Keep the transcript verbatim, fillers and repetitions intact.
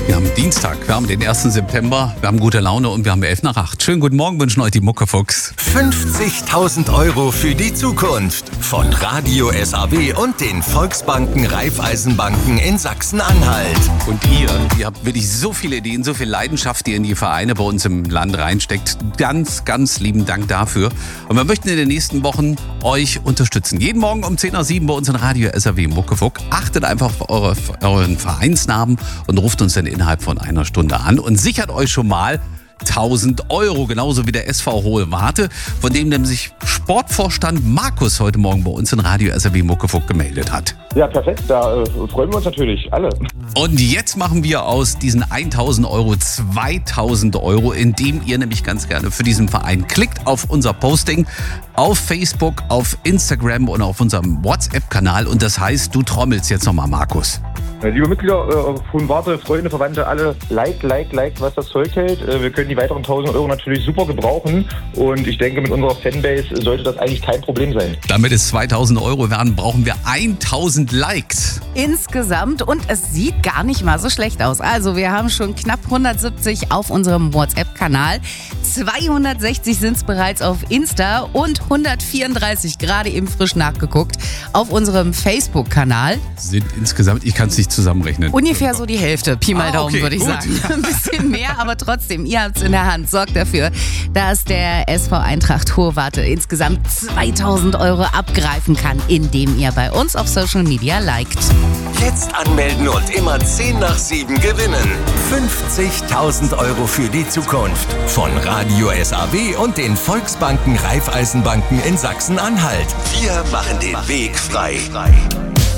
Wir haben Dienstag, wir haben den ersten September, wir haben gute Laune und wir haben elf nach acht. Schönen guten Morgen wünschen euch die Muckefuchs. fünfzigtausend Euro für die Zukunft von Radio S A W und den Volksbanken Raiffeisenbanken in Sachsen-Anhalt. Und ihr, ihr habt wirklich so viele Ideen, so viel Leidenschaft, die ihr in die Vereine bei uns im Land reinsteckt. Ganz, ganz lieben Dank dafür. Und wir möchten in den nächsten Wochen euch unterstützen. Jeden Morgen um zehn nach sieben bei uns in Radio S A W Muckefuck. Achtet einfach auf eure, euren Vereinsnamen und ruft uns dann innerhalb von einer Stunde an und sichert euch schon mal tausend Euro, genauso wie der S V Hohe Warte, von dem nämlich Sportvorstand Markus heute Morgen bei uns in Radio S A W Muckefuck gemeldet hat. Ja, perfekt, da äh, freuen wir uns natürlich alle. Und jetzt machen wir aus diesen tausend Euro zweitausend Euro, indem ihr nämlich ganz gerne für diesen Verein klickt auf unser Posting auf Facebook, auf Instagram und auf unserem WhatsApp-Kanal. Und das heißt, du trommelst jetzt nochmal, Markus. Liebe Mitglieder äh, von Warte, Freunde, Verwandte, alle like, like, like, was das Zeug hält. Äh, wir können die weiteren tausend Euro natürlich super gebrauchen und ich denke, mit unserer Fanbase sollte das eigentlich kein Problem sein. Damit es zweitausend Euro werden, brauchen wir tausend Likes. Insgesamt und es sieht gar nicht mal so schlecht aus. Also wir haben schon knapp hundertsiebzig auf unserem WhatsApp-Kanal, zweihundertsechzig sind es bereits auf Insta und hundertvierunddreißig, gerade eben frisch nachgeguckt, auf unserem Facebook-Kanal. Sind insgesamt, ich kann es nicht zusammenrechnen. Ungefähr so die Hälfte, Pi mal Ah, Daumen, okay, würde ich gut. sagen. Ein bisschen mehr, aber trotzdem, ihr habt es in der Hand. Sorgt dafür, dass der S V Eintracht Hohe Warte insgesamt zweitausend Euro abgreifen kann, indem ihr bei uns auf Social Media liked. Jetzt anmelden und immer zehn nach sieben gewinnen. fünfzigtausend Euro für die Zukunft von Radio S A W und den Volksbanken Raiffeisenbanken in Sachsen-Anhalt. Wir machen den Weg frei.